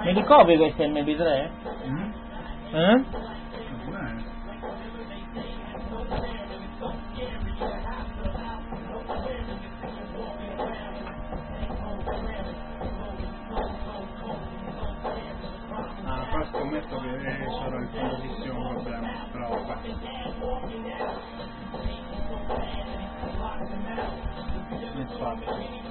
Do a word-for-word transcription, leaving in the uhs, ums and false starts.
Me li copri questi M P tre? Mm? Eh? Bene. Ah, poi scommetto che sarà il famosissimo problema, però vabbè. Infatti.